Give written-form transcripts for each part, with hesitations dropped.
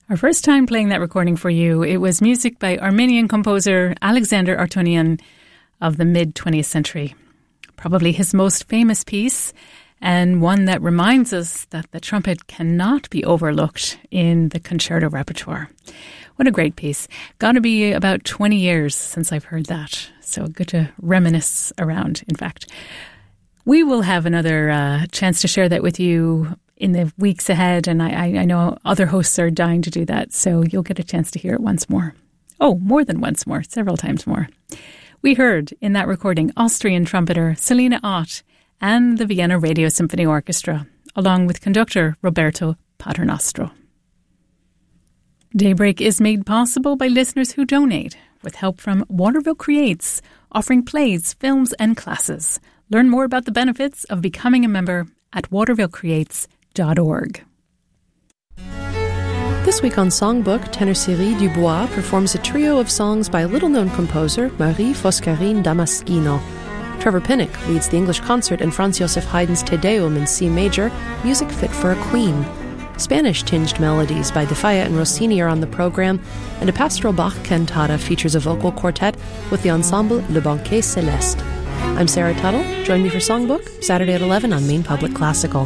Our first time playing that recording for you, it was music by Armenian composer Alexander Artonian of the mid-20th century. Probably his most famous piece, and one that reminds us that the trumpet cannot be overlooked in the concerto repertoire. What a great piece. Gotta be about 20 years since I've heard that, so good to reminisce around, in fact. We will have another chance to share that with you in the weeks ahead, and I know other hosts are dying to do that, so you'll get a chance to hear it once more. Oh, more than once more, several times more. We heard in that recording Austrian trumpeter Selina Ott and the Vienna Radio Symphony Orchestra, along with conductor Roberto Paternostro. Daybreak is made possible by listeners who donate, with help from Waterville Creates, offering plays, films and classes. Learn more about the benefits of becoming a member at watervillecreates.org. This week on Songbook, tenor Cyril Dubois performs a trio of songs by little-known composer Marie Foscarine Damaschino. Trevor Pinnock leads the English concert in Franz Joseph Haydn's Te Deum in C major, music fit for a queen. Spanish-tinged melodies by De Falla and Rossini are on the program, and a pastoral Bach cantata features a vocal quartet with the ensemble Le Banquet Céleste. I'm Sarah Tuttle. Join me for Songbook, Saturday at 11 on Maine Public Classical.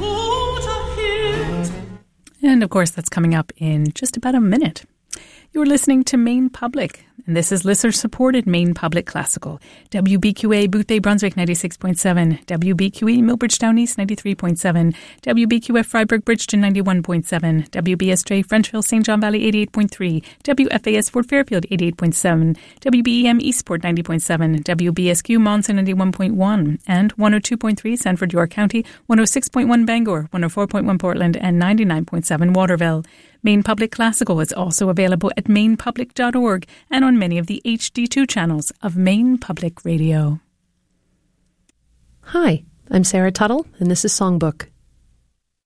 And of course, that's coming up in just about a minute. You're listening to Maine Public, and this is listener-supported Maine Public Classical. WBQA Boothbay Brunswick 96.7, WBQE Millbridge Down East 93.7, WBQF Freiburg Bridgeton 91.7, WBSJ Frenchville St. John Valley 88.3, WFAS Fort Fairfield 88.7, WBEM Eastport 90.7, WBSQ Monson 91.1, and 102.3 Sanford York County, 106.1 Bangor, 104.1 Portland, and 99.7 Waterville. Maine Public Classical is also available at mainepublic.org and on many of the HD2 channels of Maine Public Radio. Hi, I'm Sarah Tuttle, and this is Songbook.